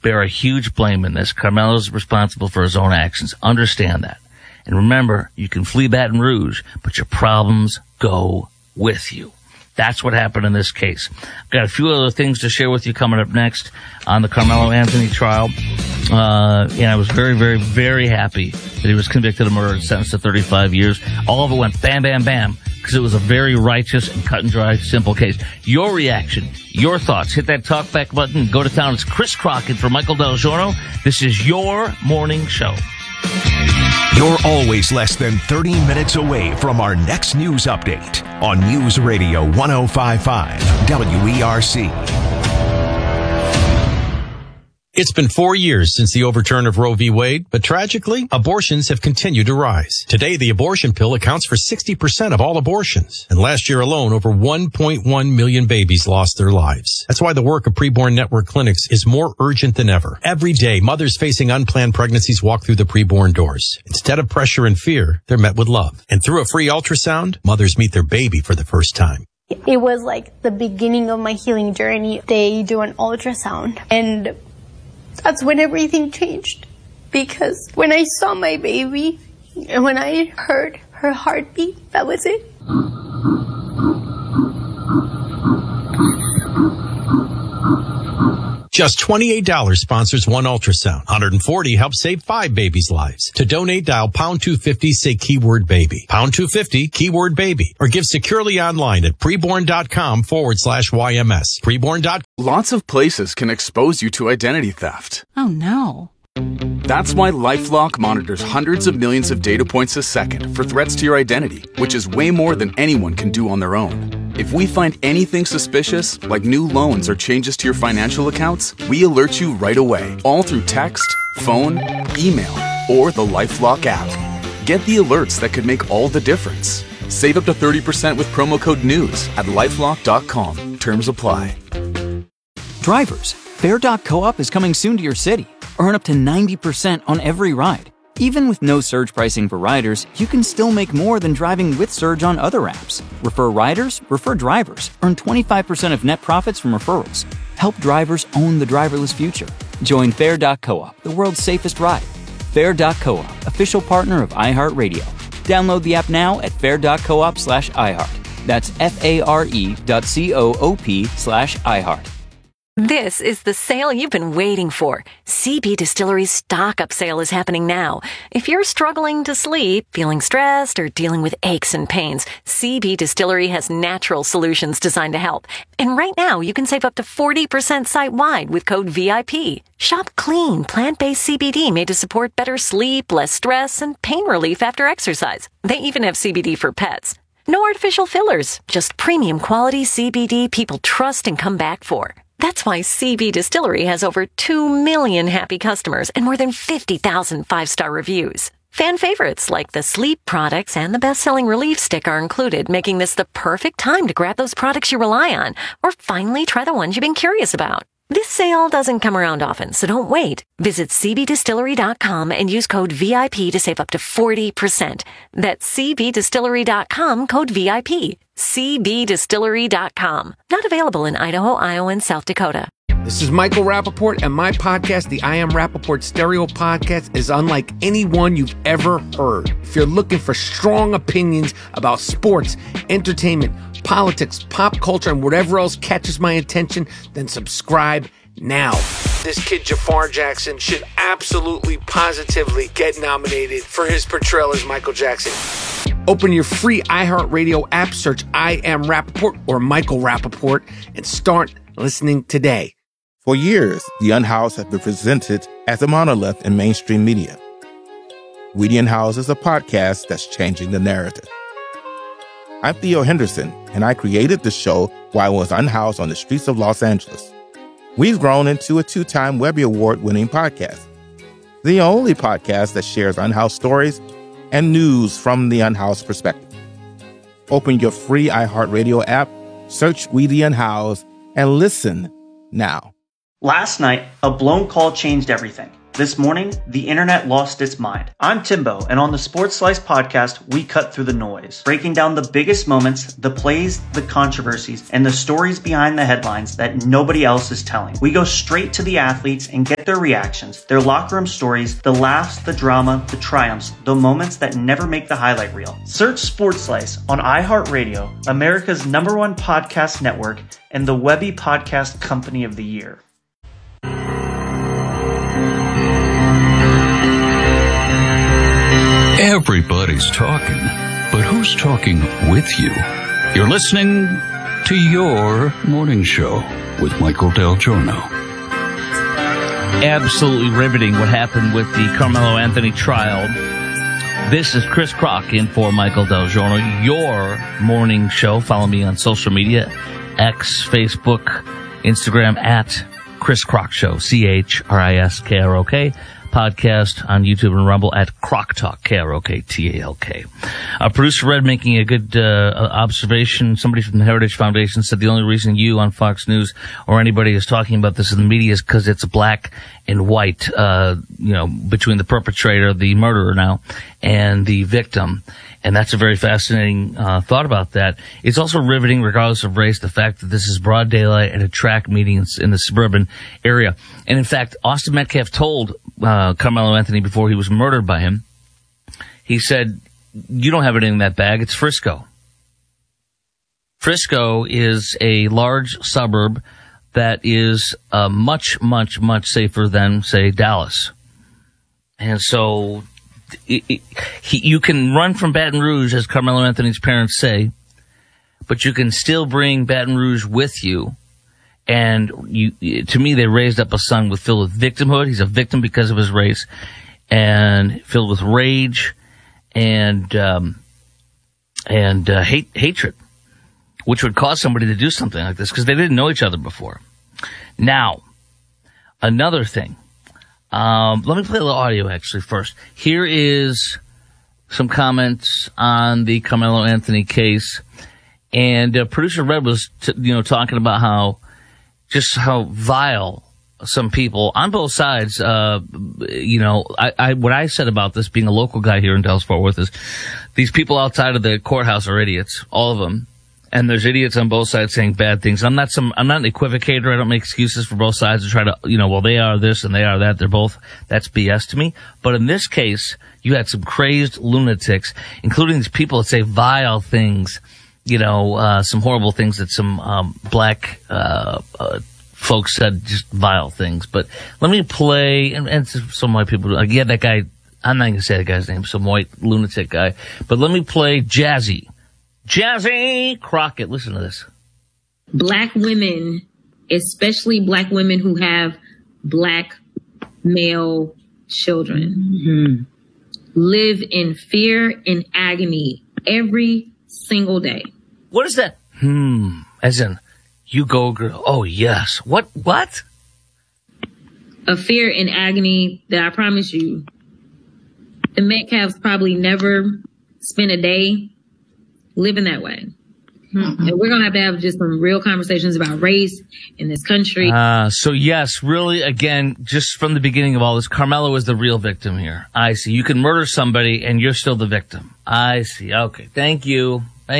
bear a huge blame in this. Carmelo's responsible for his own actions. Understand that. And remember, you can flee Baton Rouge, but your problems go with you. That's what happened in this case. I've got a few other things to share with you coming up next on the Carmelo Anthony trial. And I was very, very, very happy that he was convicted of murder and sentenced to 35 years. All of it went bam, bam, bam, because it was a very righteous and cut and dry, simple case. Your reaction, your thoughts, hit that talk back button, go to town. It's Chris Crockett for Michael Del Giorno. This is your morning show. You're always less than 30 minutes away from our next news update on News Radio 105.5 WERC. It's been 4 years since the overturn of Roe v. Wade, but tragically, abortions have continued to rise. Today, the abortion pill accounts for 60% of all abortions. And last year alone, over 1.1 million babies lost their lives. That's why the work of Preborn Network clinics is more urgent than ever. Every day, mothers facing unplanned pregnancies walk through the preborn doors. Instead of pressure and fear, they're met with love. And through a free ultrasound, mothers meet their baby for the first time. It was like the beginning of my healing journey. They do an ultrasound, and that's when everything changed, because when I saw my baby and when I heard her heartbeat, that was it. Just $28 sponsors one ultrasound. $140 helps save 5 babies' lives. To donate, dial pound 250, say keyword baby. Pound 250, keyword baby. Or give securely online at preborn.com/YMS. Preborn.com. Lots of places can expose you to identity theft. Oh, no. That's why LifeLock monitors hundreds of millions of data points a second for threats to your identity, which is way more than anyone can do on their own. If we find anything suspicious, like new loans or changes to your financial accounts, we alert you right away, all through text, phone, email, or the LifeLock app. Get the alerts that could make all the difference. Save up to 30% with promo code NEWS at LifeLock.com. Terms apply. Drivers, Fare.coop is coming soon to your city. Earn up to 90% on every ride. Even with no surge pricing for riders, you can still make more than driving with surge on other apps. Refer riders, refer drivers. Earn 25% of net profits from referrals. Help drivers own the driverless future. Join Fare.coop, the world's safest ride. Fare.coop, official partner of iHeartRadio. Download the app now at fare.coop/iHeart. That's FARE.coop/iHeart. This is the sale you've been waiting for. CB Distillery's Stock Up Sale is happening now. If you're struggling to sleep, feeling stressed, or dealing with aches and pains, CB Distillery has natural solutions designed to help. And right now, you can save up to 40% site-wide with code VIP. Shop clean, plant-based CBD made to support better sleep, less stress, and pain relief after exercise. They even have CBD for pets. No artificial fillers, just premium quality CBD people trust and come back for. That's why CB Distillery has over 2 million happy customers and more than 50,000 5-star reviews. Fan favorites like the sleep products and the best-selling relief stick are included, making this the perfect time to grab those products you rely on or finally try the ones you've been curious about. This sale doesn't come around often, so don't wait. Visit cbdistillery.com and use code VIP to save up to 40%. That's cbdistillery.com, code VIP. cbdistillery.com. Not available in Idaho, Iowa, and South Dakota. This is Michael Rappaport, and my podcast, the I Am Rappaport Stereo Podcast, is unlike any one you've ever heard. If you're looking for strong opinions about sports, entertainment, politics, pop culture, and whatever else catches my attention, then subscribe now. This kid Jafar Jackson should absolutely, positively get nominated for his portrayal as Michael Jackson. Open your free iHeartRadio app, search I Am Rappaport or Michael Rappaport, and start listening today. For years, The Unhoused has been presented as a monolith in mainstream media. We The Unhoused is a podcast that's changing the narrative. I'm Theo Henderson, and I created the show while I was unhoused on the streets of Los Angeles. We've grown into a 2-time Webby Award-winning podcast, the only podcast that shares unhoused stories and news from the unhoused perspective. Open your free iHeartRadio app, search We The Unhoused, and listen now. Last night, a blown call changed everything. This morning, the internet lost its mind. I'm Timbo, and on the Sports Slice podcast, we cut through the noise, breaking down the biggest moments, the plays, the controversies, and the stories behind the headlines that nobody else is telling. We go straight to the athletes and get their reactions, their locker room stories, the laughs, the drama, the triumphs, the moments that never make the highlight reel. Search Sports Slice on iHeartRadio, America's #1 podcast network, and the Webby Podcast Company of the Year. Everybody's talking, but who's talking with you? You're listening to Your Morning Show with Michael Del Giorno. Absolutely riveting what happened with the Carmelo Anthony trial. This is Chris Crock in for Michael Del Giorno, Your Morning Show. Follow me on social media, X, Facebook, Instagram, at Chris Crock Show, CHRISKROK. Podcast on YouTube and Rumble at Crock Talk, KROKTALK. Producer Red making a good observation. Somebody from the Heritage Foundation said the only reason you on Fox News or anybody is talking about this in the media is because it's black and white, between the perpetrator, the murderer now, and the victim. And that's a very fascinating thought about that. It's also riveting, regardless of race, the fact that this is broad daylight at a track meeting in the suburban area. And in fact, Austin Metcalf told Carmelo Anthony before he was murdered by him, he said, "You don't have anything in that bag. It's Frisco." Frisco is a large suburb that is much, much, much safer than, say, Dallas. And so you can run from Baton Rouge, as Carmelo Anthony's parents say, but you can still bring Baton Rouge with you. And to me, they raised up a son filled with victimhood. He's a victim because of his race, and filled with rage and hatred, which would cause somebody to do something like this because they didn't know each other before. Now, another thing. Let me play a little audio actually first. Here is some comments on the Carmelo Anthony case, and producer Red was talking about how vile some people on both sides. What I said about this, being a local guy here in Dallas-Fort Worth, is these people outside of the courthouse are idiots, all of them. And there's idiots on both sides saying bad things. I'm not an equivocator. I don't make excuses for both sides to try to, well, they are this and they are that. That's BS to me. But in this case, you had some crazed lunatics, including these people that say vile things, some horrible things that some, black, folks said, just vile things. But let me play, and some white people, that guy, I'm not going to say the guy's name, some white lunatic guy, but let me play Jazzy Crockett. Listen to this. Black women, especially black women who have black male children, live in fear and agony every single day. What is that? As in, you go, girl. Oh, yes. What? A fear and agony that I promise you, the Metcalfs probably never spent a day living that way. And we're going to have just some real conversations about race in this country. So yes, really, again, just from the beginning of all this, Carmelo is the real victim here. I see. You can murder somebody and you're still the victim. I see. Okay. Thank you. They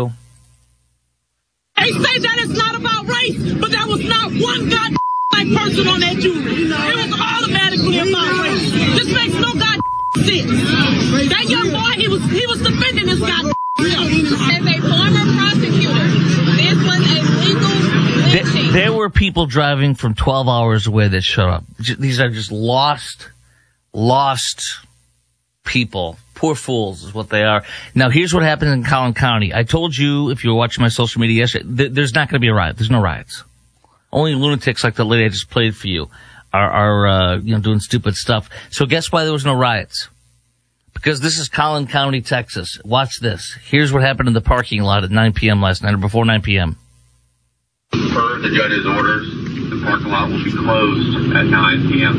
say that it's not about race, but there was not one goddamn black person on that jury. It was automatically about race. This makes no goddamn sense. That young boy, he was defending this goddamn. As a former prosecutor, this was a legal lynching. There were people driving from 12 hours away that showed up. These are just lost people. Poor fools is what they are. Now, here's what happened in Collin County. I told you, if you were watching my social media yesterday, there's not going to be a riot. There's no riots. Only lunatics like the lady I just played for you are doing stupid stuff. So guess why there was no riots? Because this is Collin County, Texas. Watch this. Here's what happened in the parking lot at 9 p.m. last night, or before 9 p.m. Per the judge's orders, the parking lot will be closed at 9 p.m.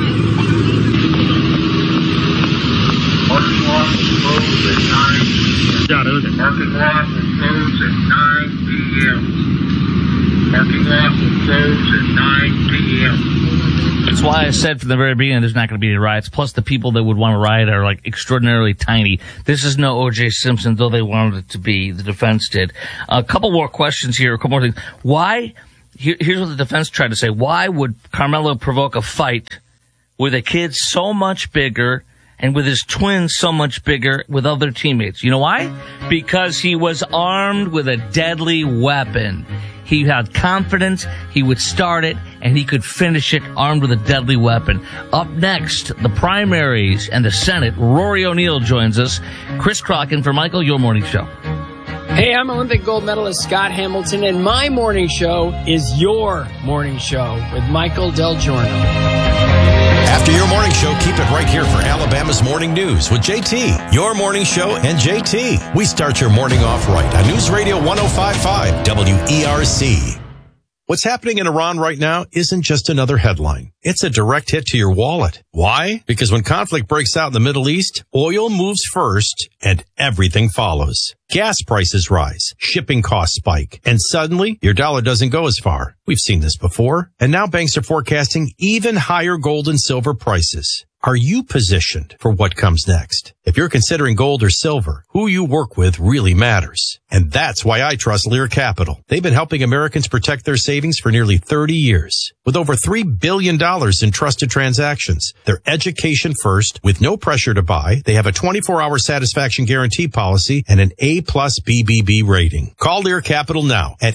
Parking lot will close at 9 p.m. Parking lot will close at 9 p.m. Parking lot will close at 9 p.m. That's why I said from the very beginning there's not going to be any riots. Plus, the people that would want to riot are like extraordinarily tiny. This is no O.J. Simpson, though they wanted it to be. The defense did. A couple more questions here. A couple more things. Why? Here's what the defense tried to say. Why would Carmelo provoke a fight with a kid so much bigger and with his twins so much bigger with other teammates? You know why? Because he was armed with a deadly weapon. He had confidence, he would start it, and he could finish it armed with a deadly weapon. Up next, the primaries and the Senate. Rory O'Neill joins us. Chris Crocken for Michael, your morning show. Hey, I'm Olympic gold medalist Scott Hamilton, and my morning show is your morning show with Michael Del Giorno. After your morning show, keep it right here for Alabama's Morning News with JT. Your morning show and JT. We start your morning off right on News Radio 105.5 WERC. What's happening in Iran right now isn't just another headline. It's a direct hit to your wallet. Why? Because when conflict breaks out in the Middle East, oil moves first and everything follows. Gas prices rise, shipping costs spike, and suddenly your dollar doesn't go as far. We've seen this before, and now banks are forecasting even higher gold and silver prices. Are you positioned for what comes next? If you're considering gold or silver, who you work with really matters. And that's why I trust Lear Capital. They've been helping Americans protect their savings for nearly 30 years. With over $3 billion in trusted transactions, they're education first with no pressure to buy. They have a 24-hour satisfaction guarantee policy and an A+ BBB rating. Call Lear Capital now at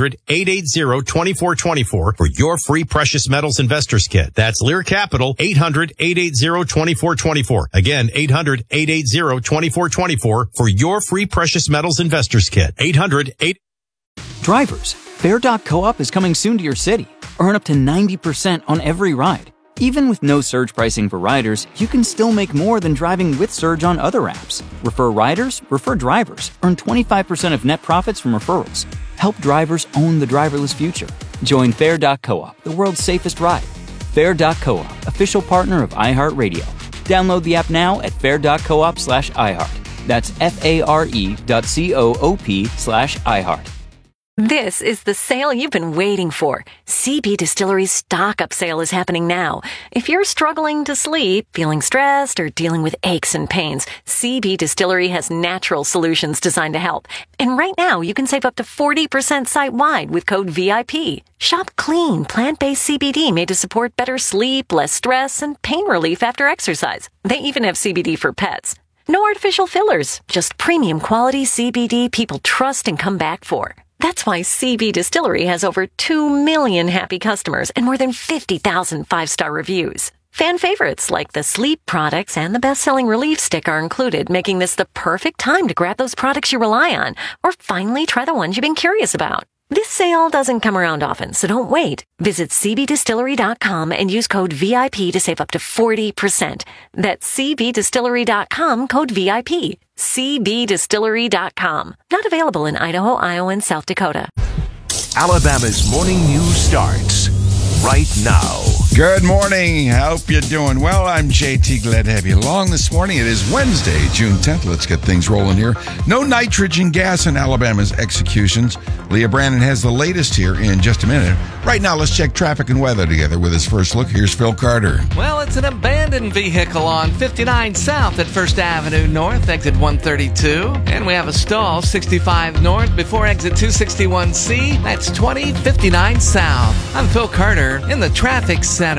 800-880-2424 for your free precious metals investors kit. That's Lear Capital, 800-880-2424. Again, 800-880-2424 for your free precious metals investors kit. 800-8... Drivers, Fair.coop is coming soon to your city. Earn up to 90% on every ride. Even with no surge pricing for riders, you can still make more than driving with surge on other apps. Refer riders, refer drivers. Earn 25% of net profits from referrals. Help drivers own the driverless future. Join Fair.coop, the world's safest ride. Fair.coop, official partner of iHeartRadio. Download the app now at fair.coop/iHeart. That's FARE.coop/iHeart. This is the sale you've been waiting for. CB Distillery's stock-up sale is happening now. If you're struggling to sleep, feeling stressed, or dealing with aches and pains, CB Distillery has natural solutions designed to help. And right now, you can save up to 40% site-wide with code VIP. Shop clean, plant-based CBD made to support better sleep, less stress, and pain relief after exercise. They even have CBD for pets. No artificial fillers, just premium quality CBD people trust and come back for. That's why CB Distillery has over 2 million happy customers and more than 50,000 five-star reviews. Fan favorites like the sleep products and the best-selling Relief Stick are included, making this the perfect time to grab those products you rely on or finally try the ones you've been curious about. This sale doesn't come around often, so don't wait. Visit cbdistillery.com and use code VIP to save up to 40%. That's cbdistillery.com, code VIP. cbdistillery.com. Not available in Idaho, Iowa, and South Dakota. Alabama's morning news starts right now. Good morning. Hope you're doing well. I'm JT. Glad to have you along this morning. It is Wednesday, June 10th. Let's get things rolling here. No nitrogen gas in Alabama's executions. Leah Brandon has the latest here in just a minute. Right now, let's check traffic and weather together with his first look. Here's Phil Carter. Well, it's an abandoned vehicle on 59 South at 1st Avenue North, exit 132. And we have a stall 65 North before exit 261C. That's 2059 South. I'm Phil Carter in the traffic center.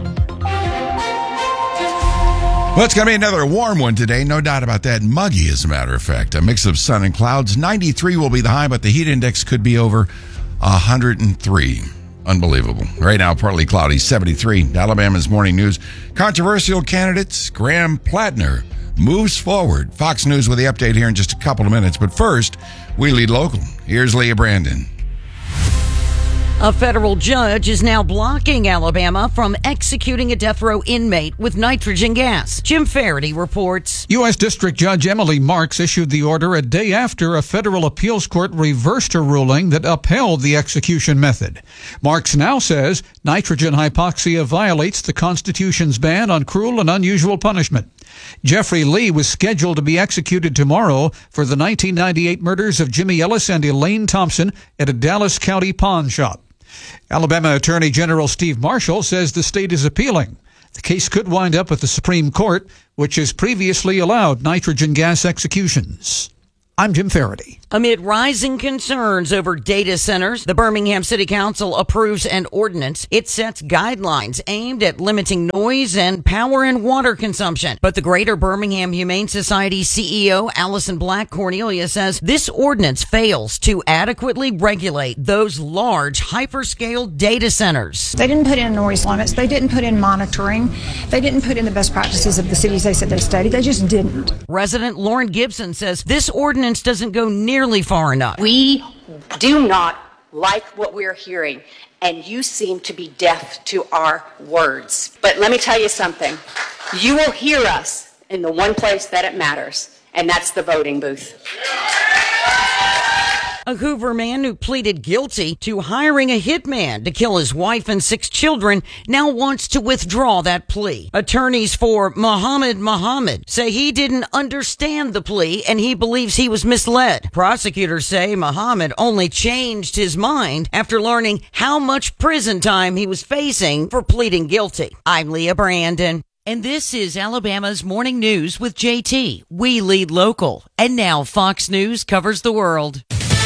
Well, it's going to be another warm one today. No doubt about that. Muggy, as a matter of fact. A mix of sun and clouds. 93 will be the high, but the heat index could be over 103. Unbelievable. Right now, partly cloudy, 73. Alabama's morning news. Controversial candidates, Graham Plattner moves forward. Fox News with the update here in just a couple of minutes. But first, we lead local. Here's Leah Brandon. A federal judge is now blocking Alabama from executing a death row inmate with nitrogen gas. Jim Faraday reports. U.S. District Judge Emily Marks issued the order a day after a federal appeals court reversed her ruling that upheld the execution method. Marks now says nitrogen hypoxia violates the Constitution's ban on cruel and unusual punishment. Jeffrey Lee was scheduled to be executed tomorrow for the 1998 murders of Jimmy Ellis and Elaine Thompson at a Dallas County pawn shop. Alabama Attorney General Steve Marshall says the state is appealing. The case could wind up at the Supreme Court, which has previously allowed nitrogen gas executions. I'm Jim Faraday. Amid rising concerns over data centers, the Birmingham City Council approves an ordinance. It sets guidelines aimed at limiting noise and power and water consumption. But the Greater Birmingham Humane Society CEO, Allison Black Cornelia, says this ordinance fails to adequately regulate those large hyperscale data centers. They didn't put in noise limits. They didn't put in monitoring. They didn't put in the best practices of the cities they said they studied. They just didn't. Resident Lauren Gibson says this ordinance doesn't go nearly far enough. We do not like what we're hearing, and you seem to be deaf to our words. But let me tell you something. You will hear us in the one place that it matters, and that's the voting booth. A Hoover man who pleaded guilty to hiring a hitman to kill his wife and 6 children now wants to withdraw that plea. Attorneys for Muhammad say he didn't understand the plea and he believes he was misled. Prosecutors say Muhammad only changed his mind after learning how much prison time he was facing for pleading guilty. I'm Leah Brandon. And this is Alabama's Morning News with JT. We lead local. And now Fox News covers the world.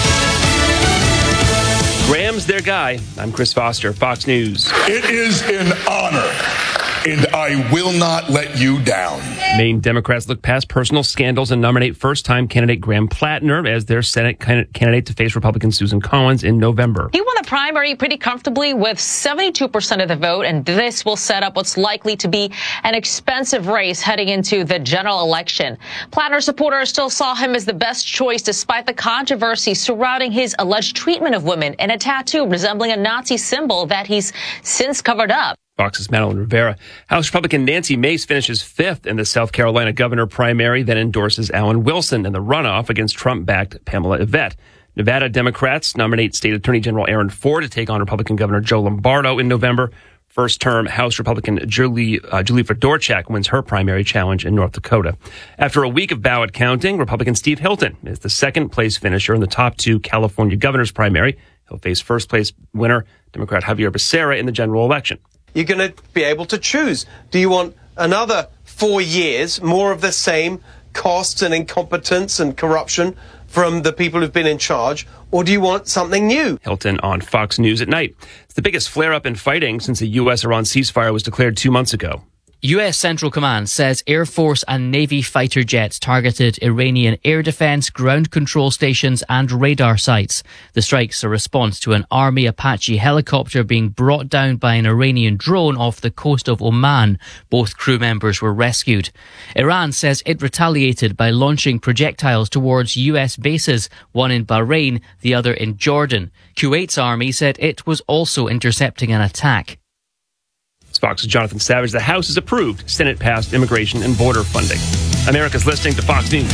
Graham's their guy. I'm Chris Foster, Fox News. It is an honor, and I will not let you down. Maine Democrats look past personal scandals and nominate first-time candidate Graham Plattner as their Senate candidate to face Republican Susan Collins in November. He won the primary pretty comfortably with 72% of the vote, and this will set up what's likely to be an expensive race heading into the general election. Plattner supporters still saw him as the best choice despite the controversy surrounding his alleged treatment of women and a tattoo resembling a Nazi symbol that he's since covered up. Fox's Madeline Rivera. House Republican Nancy Mace finishes 5th in the South Carolina governor primary, then endorses Alan Wilson in the runoff against Trump-backed Pamela Yvette. Nevada Democrats nominate State Attorney General Aaron Ford to take on Republican Governor Joe Lombardo in November. First-term House Republican Julie Fedorchak wins her primary challenge in North Dakota. After a week of ballot counting, Republican Steve Hilton is the second-place finisher in the top 2 California governor's primary. He'll face first-place winner Democrat Javier Becerra in the general election. You're going to be able to choose. Do you want another 4 years, more of the same costs and incompetence and corruption from the people who've been in charge, or do you want something new? Hilton on Fox News at night. It's the biggest flare-up in fighting since the U.S.-Iran ceasefire was declared 2 months ago. U.S. Central Command says Air Force and Navy fighter jets targeted Iranian air defense, ground control stations and radar sites. The strikes are a response to an Army Apache helicopter being brought down by an Iranian drone off the coast of Oman. Both crew members were rescued. Iran says it retaliated by launching projectiles towards U.S. bases, one in Bahrain, the other in Jordan. Kuwait's army said it was also intercepting an attack. Fox's Jonathan Savage. The House has approved Senate passed immigration and border funding. America's listening to Fox News.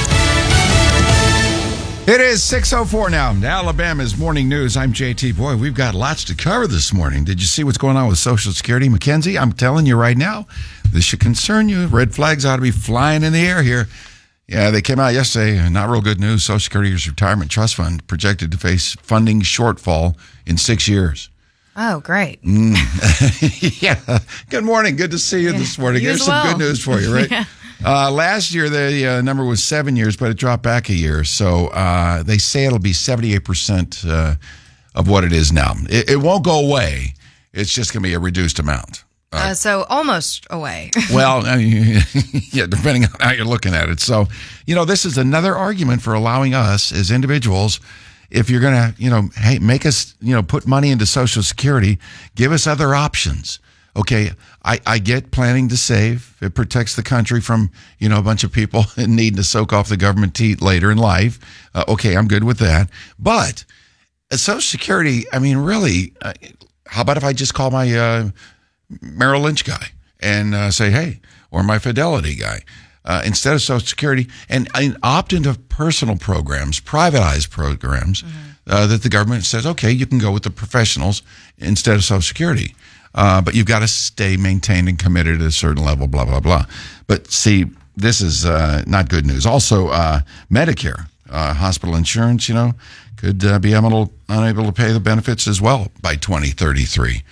It is 6:04 now. Alabama's Morning News. I'm JT. Boy, we've got lots to cover this morning. Did you see what's going on with Social Security? Mackenzie, I'm telling you right now, this should concern you. Red flags ought to be flying in the air here. Yeah, they came out yesterday. Not real good news. Social Security's retirement trust fund projected to face funding shortfall in 6 years. Oh, great. Yeah. Good morning. Good to see you this morning. Here's some good news for you, right? Yeah. Last year, the number was 7 years, but it dropped back a year. So they say it'll be 78% of what it is now. It won't go away. It's just going to be a reduced amount. So almost away. Well, I mean, yeah, depending on how you're looking at it. So, this is another argument for allowing us as individuals, if you're going to, hey, make us, put money into Social Security, give us other options. Okay, I get planning to save. It protects the country from, a bunch of people needing to soak off the government teat later in life. Okay, I'm good with that. But Social Security, I mean, really, how about if I just call my Merrill Lynch guy and say, hey, or my Fidelity guy, instead of Social Security, and opt into personal programs, privatized programs, that the government says, okay, you can go with the professionals instead of Social Security. But you've got to stay maintained and committed at a certain level, blah, blah, blah. But see, this is not good news. Also, Medicare, hospital insurance, could be unable to pay the benefits as well by 2033.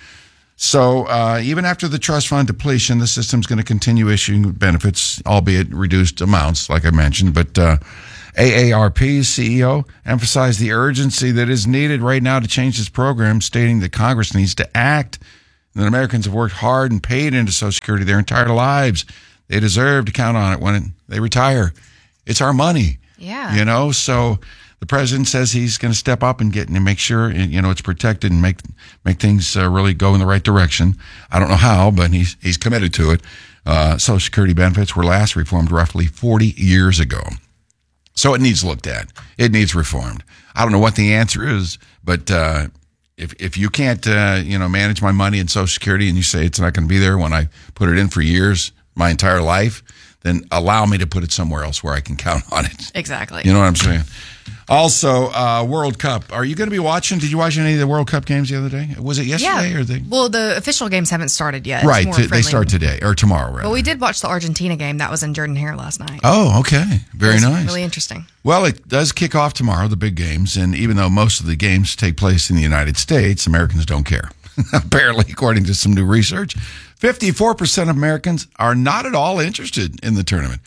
So even after the trust fund depletion, the system's going to continue issuing benefits, albeit reduced amounts, like I mentioned. But AARP's CEO emphasized the urgency that is needed right now to change this program, stating that Congress needs to act, and that Americans have worked hard and paid into Social Security their entire lives. They deserve to count on it when they retire. It's our money. Yeah. So the president says he's going to step up and make sure, it's protected and make things really go in the right direction. I don't know how, but he's committed to it. Social Security benefits were last reformed roughly 40 years ago. So it needs looked at. It needs reformed. I don't know what the answer is, but if you can't, manage my money in Social Security and you say it's not going to be there when I put it in for years, my entire life, then allow me to put it somewhere else where I can count on it. Exactly. You know what I'm saying? Also, World Cup. Are you going to be watching? Did you watch any of the World Cup games the other day? Was it yesterday or the? Well, the official games haven't started yet. Right, It's more they start today or tomorrow, right? But we did watch the Argentina game. That was in Jordan-Hare last night. Oh, okay. Very nice. Really interesting. Well, it does kick off tomorrow, the big games, and even though most of the games take place in the United States, Americans don't care. Apparently, according to some new research, 54% of Americans are not at all interested in the tournament.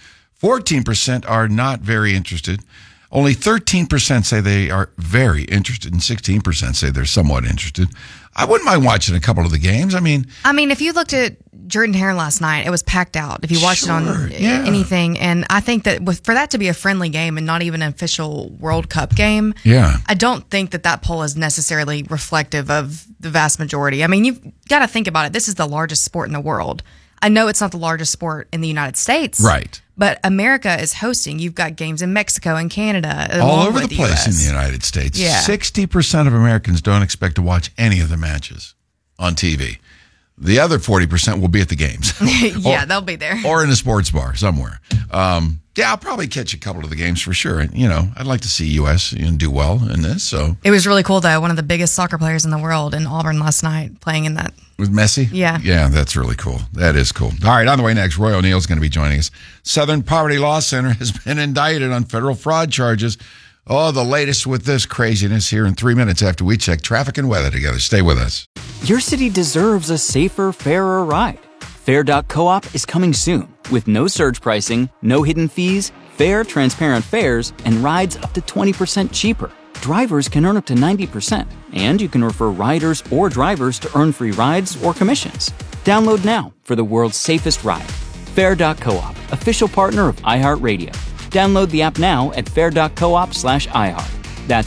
14% are not very interested. Only 13% say they are very interested, and 16% say they're somewhat interested. I wouldn't mind watching a couple of the games. I mean, if you looked at Jordan-Hare last night, it was packed out. If you watched it on anything, and I think that for that to be a friendly game and not even an official World Cup game, I don't think that poll is necessarily reflective of the vast majority. I mean, you've got to think about it. This is the largest sport in the world. I know it's not the largest sport in the United States. Right. But America is hosting. You've got games in Mexico and Canada. All over the place in the United States. Yeah. 60% of Americans don't expect to watch any of the matches on TV. The other 40% will be at the games. They'll be there. Or in a sports bar somewhere. I'll probably catch a couple of the games for sure. I'd like to see U.S. do well in this. So it was really cool, though. One of the biggest soccer players in the world in Auburn last night playing in that. With Messi? Yeah. Yeah, that's really cool. That is cool. All right, on the way next, Roy O'Neill is going to be joining us. Southern Poverty Law Center has been indicted on federal fraud charges. Oh, the latest with this craziness here in 3 minutes after we check traffic and weather together. Stay with us. Your city deserves a safer, fairer ride. Fair.coop is coming soon with no surge pricing, no hidden fees, fair, transparent fares, and rides up to 20% cheaper. Drivers can earn up to 90%, and you can refer riders or drivers to earn free rides or commissions. Download now for the world's safest ride. Fair.coop, official partner of iHeartRadio. Download the app now at fair.coop/iHeart. That's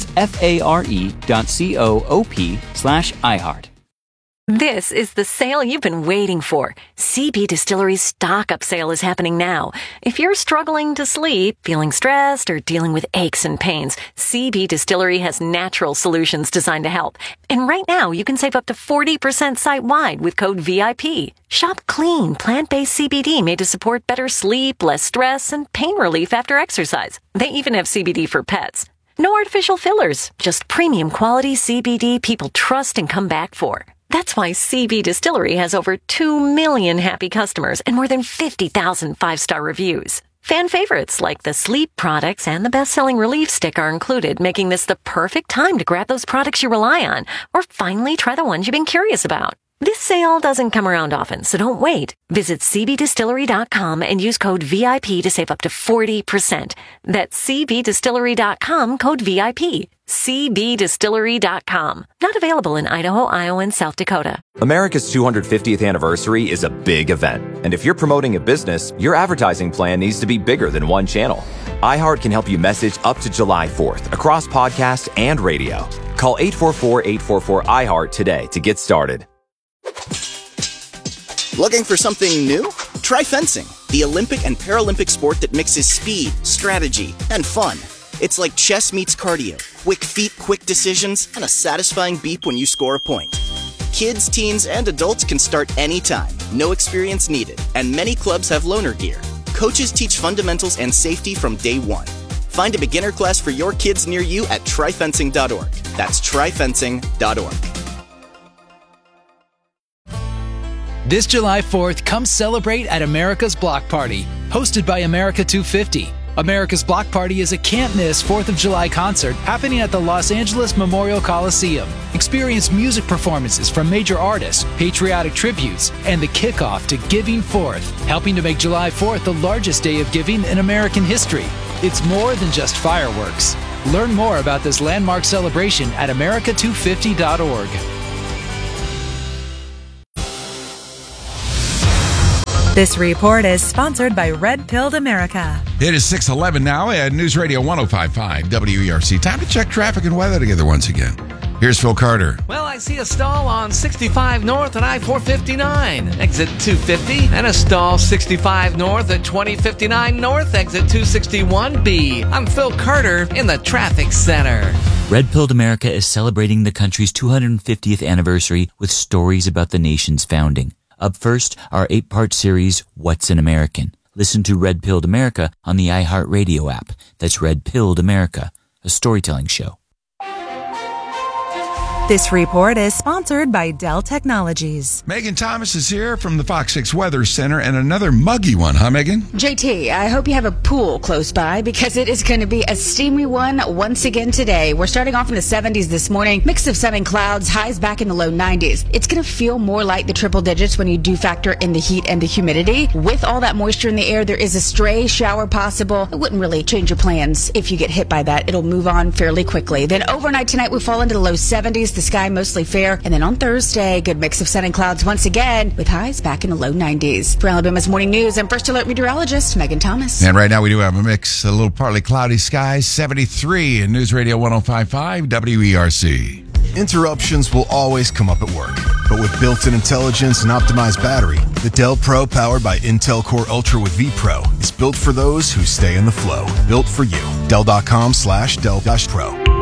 FARE.coop/iHeart. This is the sale you've been waiting for. CB Distillery's stock-up sale is happening now. If you're struggling to sleep, feeling stressed, or dealing with aches and pains, CB Distillery has natural solutions designed to help. And right now, you can save up to 40% site-wide with code VIP. Shop clean, plant-based CBD made to support better sleep, less stress, and pain relief after exercise. They even have CBD for pets. No artificial fillers, just premium quality CBD people trust and come back for. That's why CB Distillery has over 2 million happy customers and more than 50,000 five-star reviews. Fan favorites like the sleep products and the best-selling Relief Stick are included, making this the perfect time to grab those products you rely on or finally try the ones you've been curious about. This sale doesn't come around often, so don't wait. Visit cbdistillery.com and use code VIP to save up to 40%. That's cbdistillery.com, code VIP. cbdistillery.com. Not available in Idaho, Iowa, and South Dakota. America's 250th anniversary is a big event. And if you're promoting a business, your advertising plan needs to be bigger than one channel. iHeart can help you message up to July 4th across podcast and radio. Call 844-844-iHeart today to get started. Looking for something new? Try fencing, the Olympic and Paralympic sport that mixes speed, strategy, and fun. It's like chess meets cardio, quick feet, quick decisions, and a satisfying beep when you score a point. Kids, teens, and adults can start anytime, no experience needed, and many clubs have loaner gear. Coaches teach fundamentals and safety from day one. Find a beginner class for your kids near you at tryfencing.org. That's tryfencing.org. This July 4th, come celebrate at America's Block Party, hosted by America 250. America's Block Party is a can't-miss 4th of July concert happening at the Los Angeles Memorial Coliseum. Experience music performances from major artists, patriotic tributes, and the kickoff to Giving Fourth, helping to make July 4th the largest day of giving in American history. It's more than just fireworks. Learn more about this landmark celebration at america250.org. This report is sponsored by Red Pilled America. It is 6:11 now at News Radio 105.5 WERC. Time to check traffic and weather together once again. Here's Phil Carter. Well, I see a stall on 65 North at I-459, exit 250, and a stall 65 North at 2059 North, exit 261B. I'm Phil Carter in the traffic center. Red Pilled America is celebrating the country's 250th anniversary with stories about the nation's founding. Up first, our 8-part series, What's an American? Listen to Red Pilled America on the iHeartRadio app. That's Red Pilled America, a storytelling show. This report is sponsored by Dell Technologies. Megan Thomas is here from the Fox 6 Weather Center, and another muggy one, huh, Megan? JT, I hope you have a pool close by because it is going to be a steamy one once again today. We're starting off in the 70s this morning. Mix of sun and clouds, highs back in the low 90s. It's going to feel more like the triple digits when you do factor in the heat and the humidity. With all that moisture in the air, there is a stray shower possible. It wouldn't really change your plans if you get hit by that. It'll move on fairly quickly. Then overnight tonight, we fall into the low 70s. The sky mostly fair. And then on Thursday, good mix of sun and clouds once again with highs back in the low 90s. For Alabama's Morning News, I'm First Alert meteorologist Megan Thomas. And right now we do have a mix, a little partly cloudy skies, 73 in News Radio 105.5 WERC. Interruptions will always come up at work. But with built-in intelligence and optimized battery, the Dell Pro powered by Intel Core Ultra with vPro is built for those who stay in the flow. Built for you. Dell.com/Dell-Pro.